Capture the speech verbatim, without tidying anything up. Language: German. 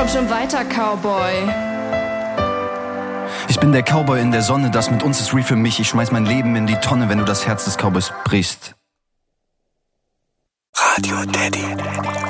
Komm schon weiter, Cowboy. Ich bin der Cowboy in der Sonne, das mit uns ist real für mich. Ich schmeiß mein Leben in die Tonne, wenn du das Herz des Cowboys brichst. Radio Daddy.